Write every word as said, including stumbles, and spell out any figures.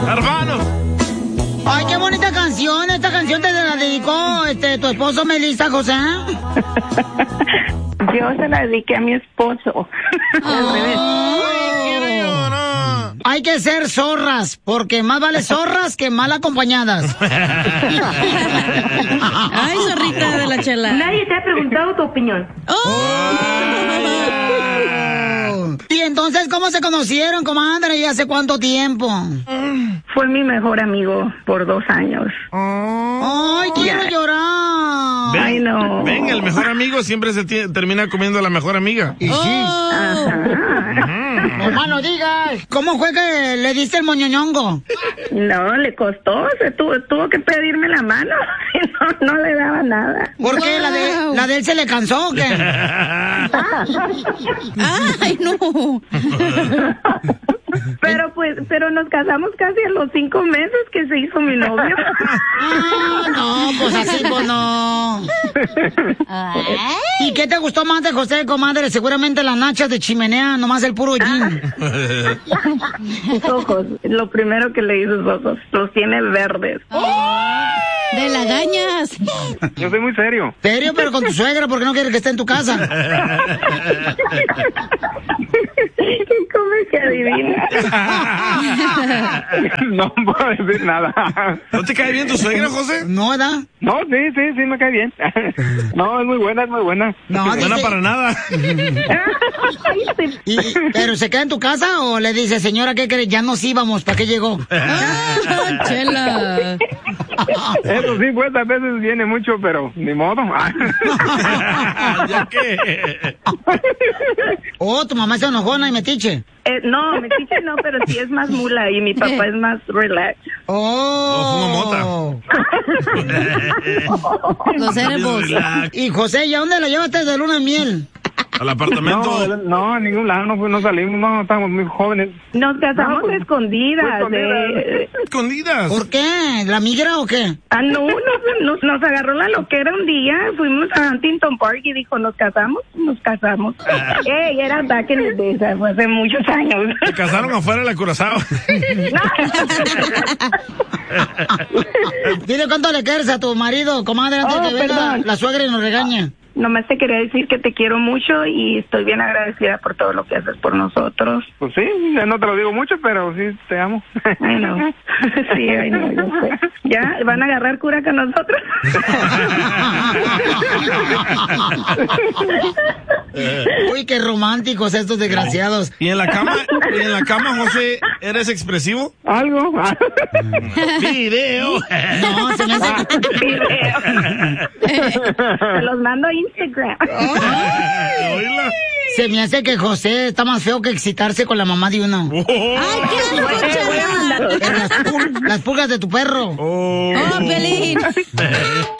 Hermanos. Ay, qué bonita canción. Esta canción te la dedicó este, tu esposo Melissa, José. Yo se la dediqué a mi esposo. Al revés. Hay que ser zorras, porque más vale zorras que mal acompañadas. Ay, zorrita de la Chela. Nadie te ha preguntado tu opinión. Oh. Y entonces, ¿cómo se conocieron, comadre? ¿Y hace cuánto tiempo? Fue mi mejor amigo por dos años. Ay, quiero llorar. Ven, Ay, no. ven, el mejor amigo siempre se t- termina comiendo a la mejor amiga. Y sí. Mamá, no digas. ¿Cómo fue que le diste el moñoñongo? No, le costó, se tuvo, tuvo que pedirme la mano. No, no le daba nada. ¿Por qué? ¿La de, ¿La de él se le cansó o qué? Ay, no. Pero pues, pero nos casamos casi a los cinco meses que se hizo mi novio. Ah, no, pues así, pues no. ¿Y qué te gustó más de José, comadre? Seguramente las nachas de chimenea, nomás el puro jean. Sus ojos, lo primero que le di sus ojos, los tiene verdes. De lagañas. Yo soy muy serio. ¿Serio? Pero con tu suegra, ¿por qué no quieres que esté en tu casa? ¿Cómo es que adivina? No puedo decir nada. ¿No te cae bien tu suegra, José? No, ¿verdad? No, sí, sí, sí, me cae bien. No, es muy buena, es muy buena. No, Buena dice- para nada. ¿Y, ¿Pero se queda en tu casa o le dice, señora, qué crees? Ya nos íbamos, ¿para qué llegó? Ah, Chela. Eso sí, pues a veces viene mucho, pero ni modo. ¿Ya qué? Oh, tu mamá es enojona y metiche. Eh, no, me dice no, pero sí es más mula y mi papá es más relax. Oh. Los cerebros. Y José, ¿y a dónde la llevaste de luna de miel? Al apartamento. No, no, a ningún lado, no, no salimos, no, estamos muy jóvenes. Nos casamos No, pues, escondidas. escondidas. eh. Escondidas. ¿Por qué? ¿La migra o qué? Ah, no, nos, nos, nos agarró la loquera un día, fuimos a Huntington Park y dijo, ¿nos casamos? Nos casamos. Ey, era back in the days, fue hace muchos años. Se casaron afuera de la Curazao. Dile cuánto le quieres a tu marido, comadre, antes Oh, de que venga perdón. la suegra y nos regañe. Nomás te quería decir que te quiero mucho y estoy bien agradecida por todo lo que haces por nosotros. Pues sí, no te lo digo mucho, pero sí, te amo. Ay, no. Sí, ay, no, yo sé. ¿Ya? ¿Van a agarrar cura con nosotros? Uy, qué románticos estos desgraciados. ¿Y en la cama, y en la cama, José, eres expresivo? ¿Algo? Video. No, se me hace que... Te los mando a Instagram. Oíla. Se me hace que José está más feo que excitarse con la mamá de uno. Oh. Ay, qué asco, Chela. Las, pul- las pulgas de tu perro. Oh. Oh, Pelín.